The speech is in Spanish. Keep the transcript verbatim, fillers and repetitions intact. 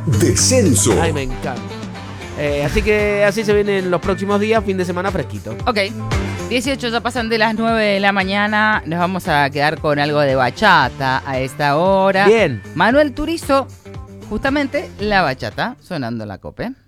Descenso. Ay, me encanta. Eh, así que así se vienen los próximos días, fin de semana fresquito. Ok, dieciocho ya pasan de las nueve de la mañana. Nos vamos a quedar con algo de bachata a esta hora. Bien. Manuel Turizo, justamente la bachata sonando en la COPE.